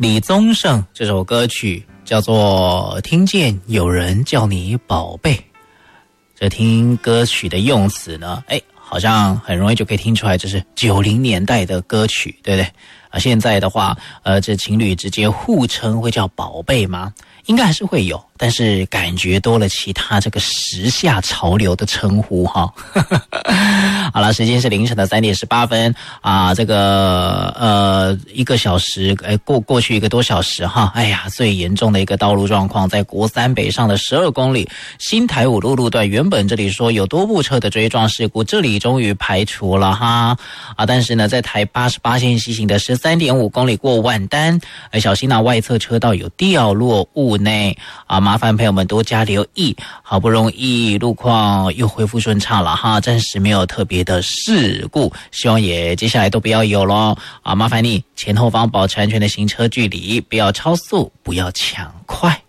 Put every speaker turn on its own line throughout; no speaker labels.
李宗盛这首歌曲叫做《听见有人叫你宝贝》。这听歌曲的用词呢，好像很容易就可以听出来这是90年代的歌曲，对不对？现在的话，这情侣之间互称会叫宝贝吗？应该还是会有，但是感觉多了其他这个时下潮流的称呼哈。好了，时间是凌晨的3点18分啊，这个1个小时过去1个多小时哈。最严重的一个道路状况在国三北上的12公里新台五路路段，原本这里说有多部车的追撞事故，这里终于排除了哈但是呢，在台88线西行的13.5公里过万丹，小心外侧车道有掉落物内麻烦朋友们多加留意。好不容易路况又恢复顺畅了哈，暂时没有特别的事故，希望也接下来都不要有咯麻烦你前后方保持安全的行车距离，不要超速，不要抢快。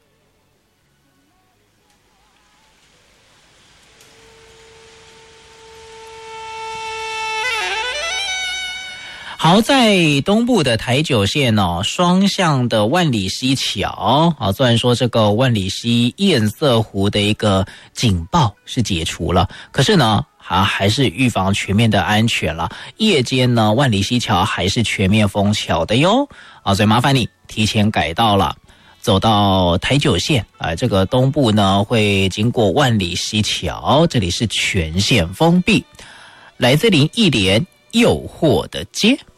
好，在东部的台九线双向的万里溪桥虽然说这个万里溪堰塞湖的一个警报是解除了，可是呢还是预防全面的安全了。夜间呢，万里溪桥还是全面封桥的哟所以麻烦你提前改道了。走到台九线这个东部呢会经过万里溪桥，这里是全线封闭。来自林忆莲诱惑的街。